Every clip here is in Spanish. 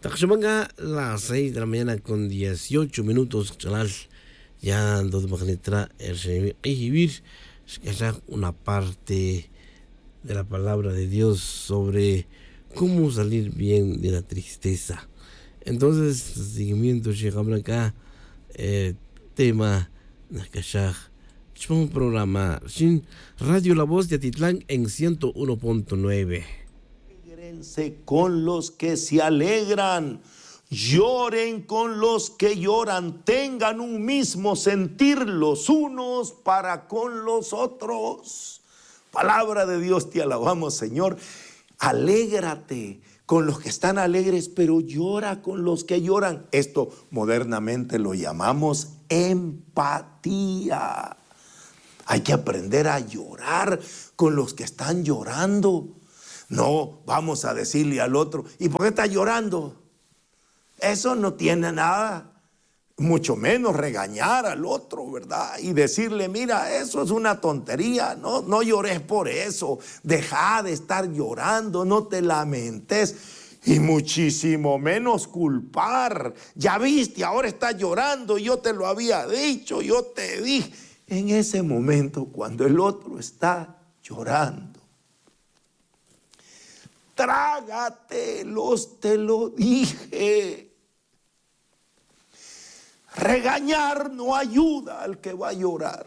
Taxamanga, las 6 de la mañana con 18 minutos. Chalal, ya dos magnetra, vivir una parte de la palabra de Dios sobre cómo salir bien de la tristeza. Entonces, seguimiento, llegamos acá, tema, Nakashah, un programa, sin Radio La Voz de Atitlán en 101.9. Alégrense con los que se alegran, lloren con los que lloran, tengan un mismo sentir los unos para con los otros. Palabra de Dios, te alabamos, Señor. Alégrate con los que están alegres, pero llora con los que lloran. Esto modernamente lo llamamos empatía. Hay que aprender a llorar con los que están llorando. No vamos a decirle al otro, ¿y por qué está llorando? Eso no tiene nada. Mucho menos regañar al otro, ¿verdad? Y decirle, mira, eso es una tontería, no llores por eso, deja de estar llorando, no te lamentes, y muchísimo menos culpar. Ya viste, ahora estás llorando, yo te lo había dicho, yo te dije. En ese momento, cuando el otro está llorando, trágatelos, te lo dije. Regañar no ayuda al que va a llorar.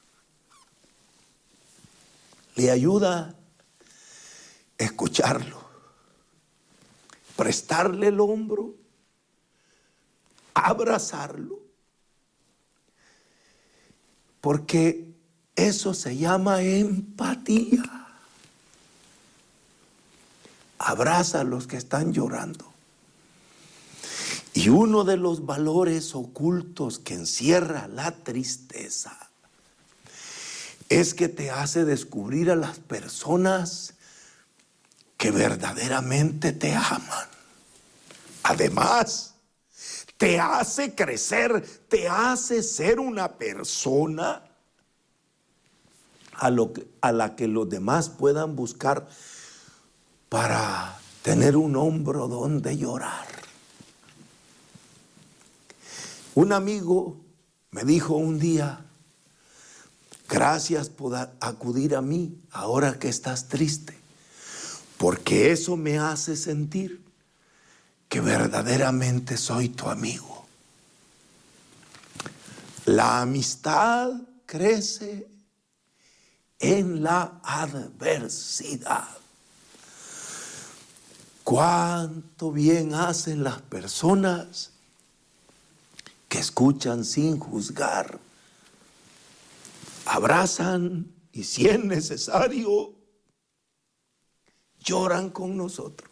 Le ayuda escucharlo, prestarle el hombro, abrazarlo, porque eso se llama empatía. Abraza a los que están llorando. Y uno de los valores ocultos que encierra la tristeza es que te hace descubrir a las personas que verdaderamente te aman. Además, te hace crecer, te hace ser una persona a la que los demás puedan buscar para tener un hombro donde llorar. Un amigo me dijo un día, gracias por acudir a mí ahora que estás triste, porque eso me hace sentir que verdaderamente soy tu amigo. La amistad crece en la adversidad. Cuánto bien hacen las personas que escuchan sin juzgar, abrazan y si es necesario, lloran con nosotros.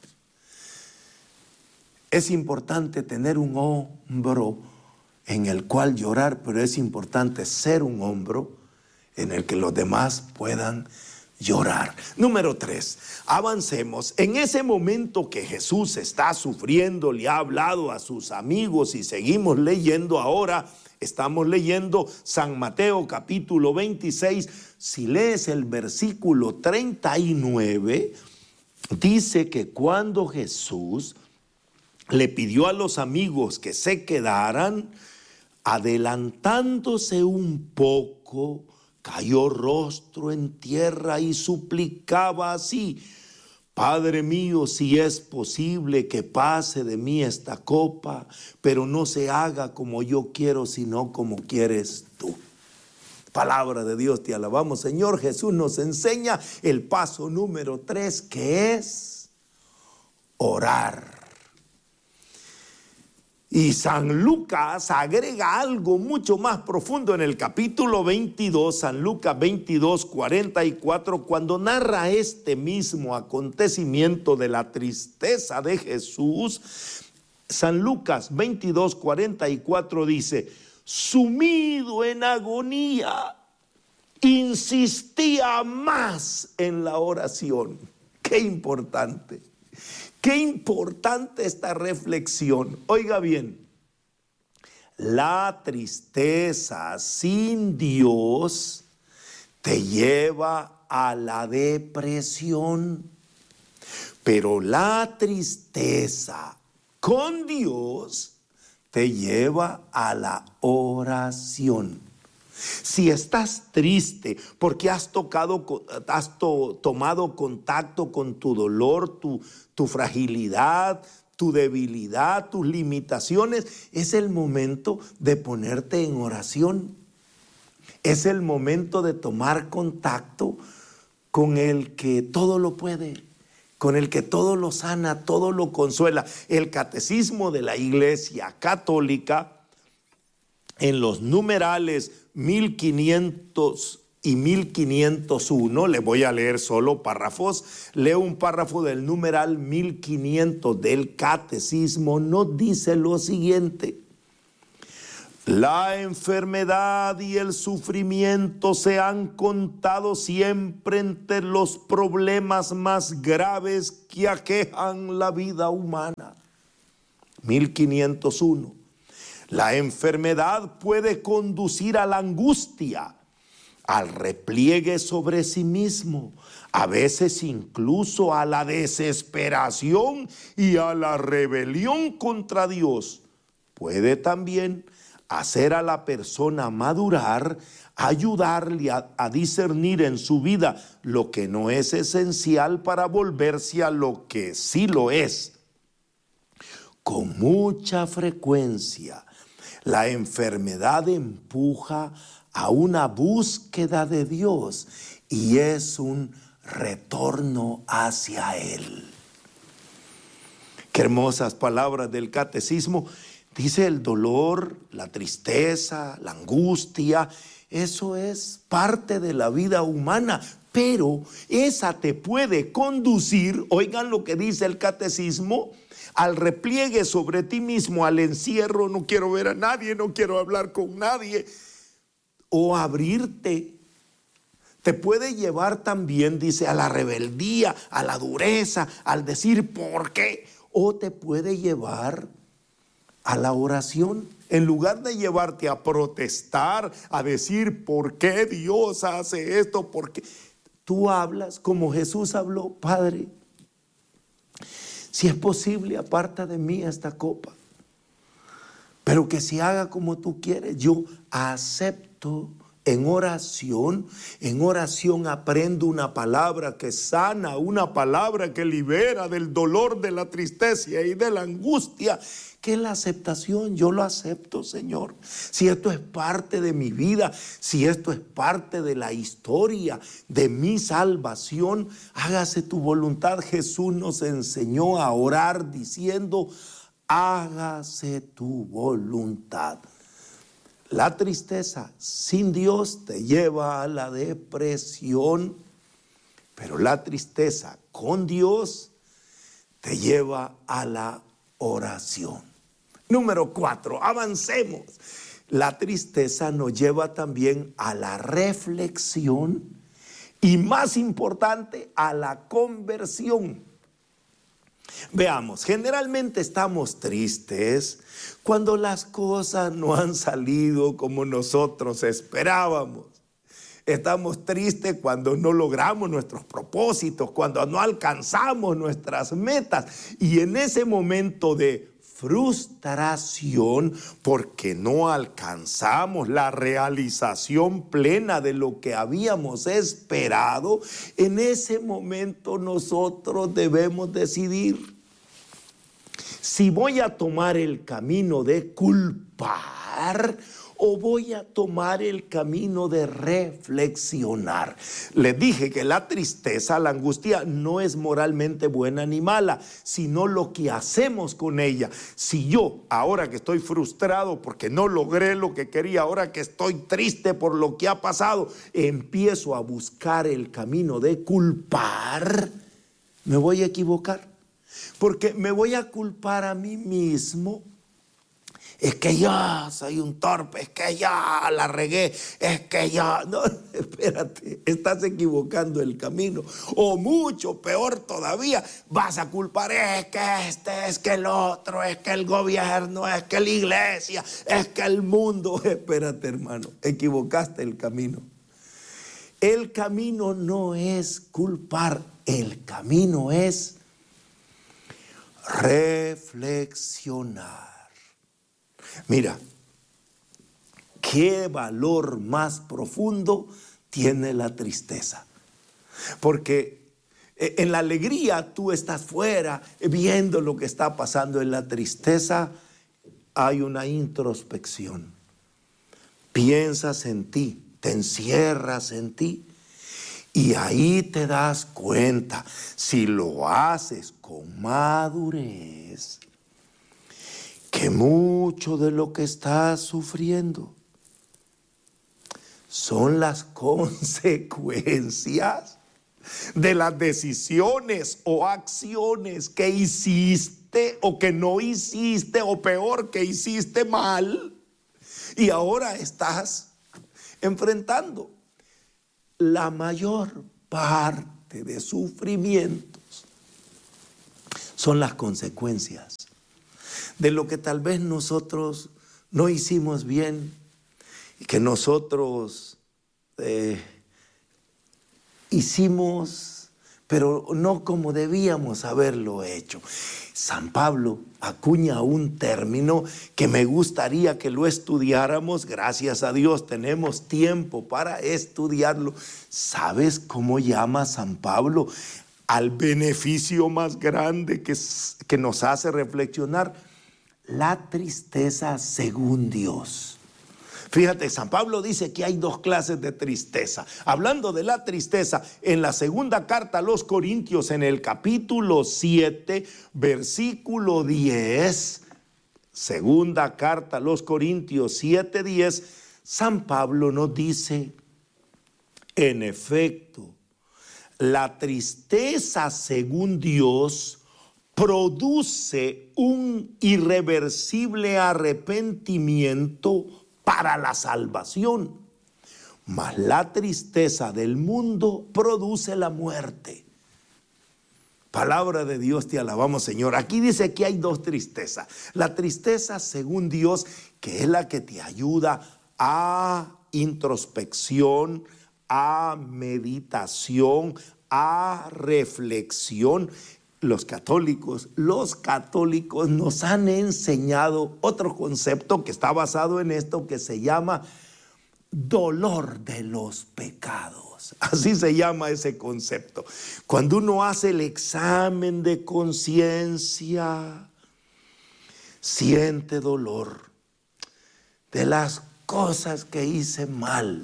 Es importante tener un hombro en el cual llorar, pero es importante ser un hombro en el que los demás puedan llorar. Número 3, avancemos. En ese momento que Jesús está sufriendo, le ha hablado a sus amigos y seguimos leyendo ahora. Estamos leyendo San Mateo capítulo 26. Si lees el versículo 39, dice que cuando Jesús le pidió a los amigos que se quedaran, adelantándose un poco, cayó rostro en tierra y suplicaba así: Padre mío, si es posible que pase de mí esta copa, pero no se haga como yo quiero, sino como quieres tú. Palabra de Dios, te alabamos, Señor. Jesús nos enseña el paso número 3, que es orar. Y San Lucas agrega algo mucho más profundo en el capítulo 22, San Lucas 22, 44, cuando narra este mismo acontecimiento de la tristeza de Jesús. San Lucas 22, 44 dice: sumido en agonía, insistía más en la oración. ¡Qué importante! Qué importante esta reflexión. Oiga bien, la tristeza sin Dios te lleva a la depresión, pero la tristeza con Dios te lleva a la oración. Si estás triste porque has tomado contacto con tu dolor, tu fragilidad, tu debilidad, tus limitaciones, es el momento de ponerte en oración. Es el momento de tomar contacto con el que todo lo puede, con el que todo lo sana, todo lo consuela. El Catecismo de la Iglesia Católica, en los numerales 1500 y 1501, le voy a leer solo párrafos, leo un párrafo del numeral 1500 del Catecismo, nos dice lo siguiente: la enfermedad y el sufrimiento se han contado siempre entre los problemas más graves que aquejan la vida humana. 1501. La enfermedad puede conducir a la angustia, al repliegue sobre sí mismo, a veces incluso a la desesperación y a la rebelión contra Dios. Puede también hacer a la persona madurar, ayudarle a discernir en su vida lo que no es esencial para volverse a lo que sí lo es. Con mucha frecuencia, la enfermedad empuja a una búsqueda de Dios y es un retorno hacia Él. Qué hermosas palabras del Catecismo. Dice: el dolor, la tristeza, la angustia, eso es parte de la vida humana, pero esa te puede conducir, oigan lo que dice el Catecismo, al repliegue sobre ti mismo, al encierro, no quiero ver a nadie, no quiero hablar con nadie, o abrirte. Te puede llevar también, dice, a la rebeldía, a la dureza, al decir ¿por qué? O te puede llevar a la oración. En lugar de llevarte a protestar, a decir ¿por qué Dios hace esto? ¿Por qué? Tú hablas como Jesús habló: Padre, si es posible, aparta de mí esta copa, pero que se haga como tú quieres. Yo acepto. En oración aprendo una palabra que sana, una palabra que libera del dolor, de la tristeza y de la angustia, que es la aceptación. Yo lo acepto, Señor. Si esto es parte de mi vida, si esto es parte de la historia de mi salvación, hágase tu voluntad. Jesús nos enseñó a orar diciendo: hágase tu voluntad. La tristeza sin Dios te lleva a la depresión, pero la tristeza con Dios te lleva a la oración. Número 4, avancemos. La tristeza nos lleva también a la reflexión y, más importante, a la conversión. Veamos, generalmente estamos tristes cuando las cosas no han salido como nosotros esperábamos. Estamos tristes cuando no logramos nuestros propósitos, cuando no alcanzamos nuestras metas. Y en ese momento de frustración, porque no alcanzamos la realización plena de lo que habíamos esperado, en ese momento nosotros debemos decidir si voy a tomar el camino de culpar o voy a tomar el camino de reflexionar. Les dije que la tristeza, la angustia, no es moralmente buena ni mala, sino lo que hacemos con ella. Si yo, ahora que estoy frustrado porque no logré lo que quería, ahora que estoy triste por lo que ha pasado, empiezo a buscar el camino de culpar, me voy a equivocar. Porque me voy a culpar a mí mismo. Es que yo soy un torpe, es que yo la regué, es que yo... No, espérate, estás equivocando el camino. O mucho peor todavía, vas a culpar, es que es que el otro, es que el gobierno, es que la iglesia, es que el mundo. Espérate, hermano, equivocaste el camino. El camino no es culpar, el camino es reflexionar. Mira, qué valor más profundo tiene la tristeza. Porque en la alegría tú estás fuera viendo lo que está pasando. En la tristeza hay una introspección. Piensas en ti, te encierras en ti y ahí te das cuenta, si lo haces con madurez, que mucho de lo que estás sufriendo son las consecuencias de las decisiones o acciones que hiciste o que no hiciste, o peor, que hiciste mal, y ahora estás enfrentando la mayor parte de sufrimientos. Son las consecuencias de lo que tal vez nosotros no hicimos bien y que nosotros hicimos, pero no como debíamos haberlo hecho. San Pablo acuña un término que me gustaría que lo estudiáramos. Gracias a Dios tenemos tiempo para estudiarlo. ¿Sabes cómo llama San Pablo al beneficio más grande que nos hace reflexionar? La tristeza según Dios. Fíjate, San Pablo dice que hay dos clases de tristeza. Hablando de la tristeza, en la segunda carta a los Corintios, en el capítulo 7, versículo 10, segunda carta a los Corintios 7:10, San Pablo nos dice: en efecto, la tristeza según Dios produce un irreversible arrepentimiento para la salvación, mas la tristeza del mundo produce la muerte. Palabra de Dios, te alabamos, Señor. Aquí dice que hay dos tristezas. La tristeza según Dios, que es la que te ayuda a introspección, a meditación, a reflexión. Los católicos nos han enseñado otro concepto que está basado en esto, que se llama dolor de los pecados. Así se llama ese concepto. Cuando uno hace el examen de conciencia, siente dolor de las cosas que hice mal,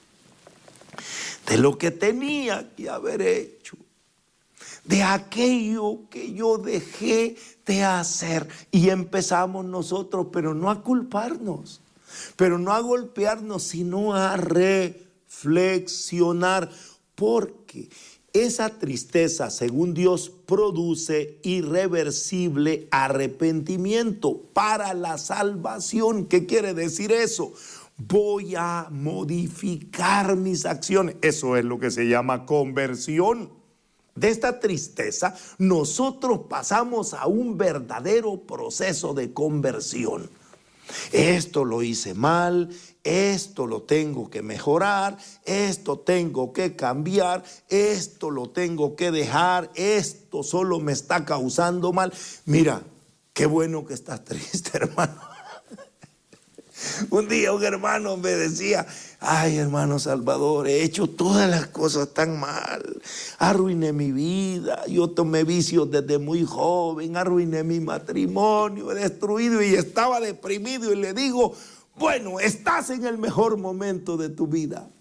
de lo que tenía que haber hecho, de aquello que yo dejé de hacer. Y empezamos nosotros, pero no a culparnos, pero no a golpearnos, sino a reflexionar, porque esa tristeza, según Dios, produce irreversible arrepentimiento para la salvación. ¿Qué quiere decir eso? Voy a modificar mis acciones. Eso es lo que se llama conversión. De esta tristeza, nosotros pasamos a un verdadero proceso de conversión. Esto lo hice mal, esto lo tengo que mejorar, esto tengo que cambiar, esto lo tengo que dejar, esto solo me está causando mal. Mira, qué bueno que estás triste, hermano. Un día un hermano me decía: ay, hermano Salvador, he hecho todas las cosas tan mal, arruiné mi vida, yo tomé vicios desde muy joven, arruiné mi matrimonio, he destruido, y estaba deprimido. Y le digo: bueno, estás en el mejor momento de tu vida.